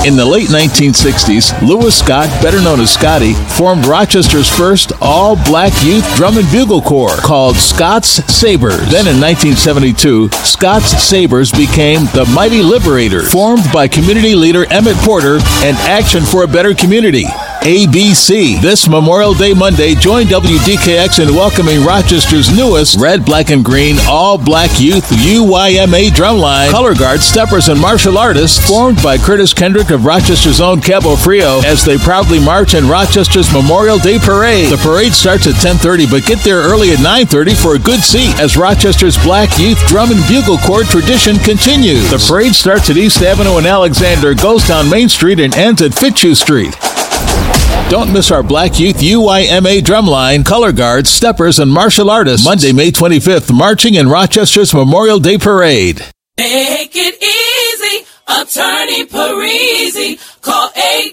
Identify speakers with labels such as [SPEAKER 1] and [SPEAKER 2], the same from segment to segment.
[SPEAKER 1] In the late 1960s, Lewis Scott, better known as Scotty, formed Rochester's first all-black youth drum and bugle corps called Scott's Sabres. Then in 1972, Scott's Sabres became the Mighty Liberators, formed by community leader Emmett Porter and Action for a Better Community, ABC. This Memorial Day Monday, join WDKX in welcoming Rochester's newest red, black, and green all-black youth UYMA drumline, color guard, steppers, and martial artists, formed by Curtis Kendrick of Rochester's own Cabo Frio, as they proudly march in Rochester's Memorial Day Parade. The parade starts at 10:30, but get there early at 9:30 for a good seat as Rochester's Black Youth Drum and Bugle Corps tradition continues. The parade starts at East Avenue in Alexander, goes down Main Street, and ends at Fitzhugh Street. Don't miss our Black Youth UYMA drumline, color guards, steppers, and martial artists, Monday, May 25th, marching in Rochester's Memorial Day Parade.
[SPEAKER 2] Make it easy, Attorney Parisi. Call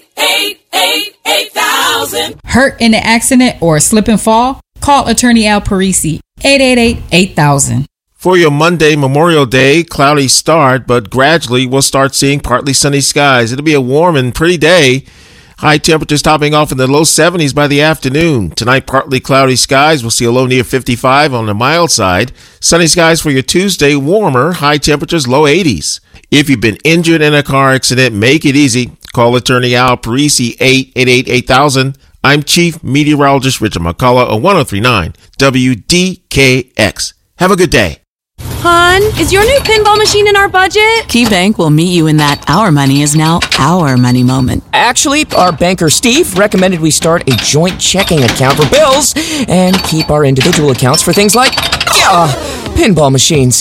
[SPEAKER 2] 888-8000.
[SPEAKER 3] Hurt in an accident or slip and fall? Call Attorney Al Parisi, 888-8000.
[SPEAKER 4] For your Monday, Memorial Day, cloudy start, but gradually we'll start seeing partly sunny skies. It'll be a warm and pretty day. High temperatures topping off in the low 70s by the afternoon. Tonight, partly cloudy skies. We'll see a low near 55 on the mild side. Sunny skies for your Tuesday, warmer. High temperatures, low 80s. If you've been injured in a car accident, make it easy. Call Attorney Al Parisi, 888-8000. I'm Chief Meteorologist Richard McCullough on 1039 WDKX. Have a good day.
[SPEAKER 5] Hon, is your new pinball machine in our budget?
[SPEAKER 6] KeyBank will meet you in that our money is now our money moment.
[SPEAKER 7] Actually, our banker Steve recommended we start a joint checking account for bills and keep our individual accounts for things like pinball machines.